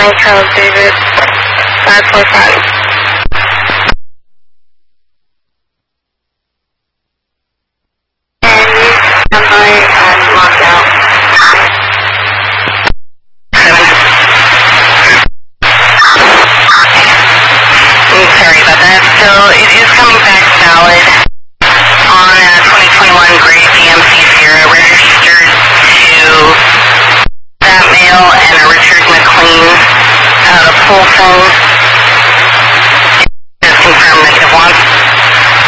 Charles David, 545. Locked out. I'm sorry about that. So it is coming back valid on a 2021 gray GMC Sierra registered to that mail and a Richard McLean out of Folsom.